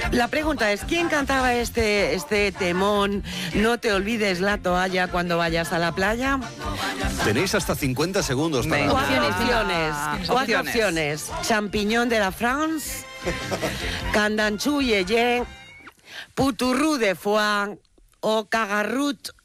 La pregunta es, ¿quién cantaba este temón? No te olvides la toalla cuando vayas a la playa. Tenéis hasta 50 segundos para... Venga. Cuatro opciones. Champiñón de la France, Candanchú Yeye, Puturrú de Foix o Cagarrut